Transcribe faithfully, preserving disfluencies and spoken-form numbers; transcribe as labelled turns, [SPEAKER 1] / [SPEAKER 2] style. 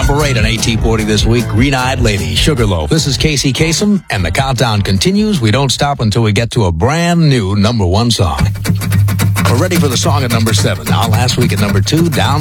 [SPEAKER 1] Number eight on A T forty this week, Green-Eyed Lady, Sugarloaf. This is Casey Kasem, and the countdown continues. We don't stop until we get to a brand new number one song. We're ready for the song at number seven. Now, last week at number two, Down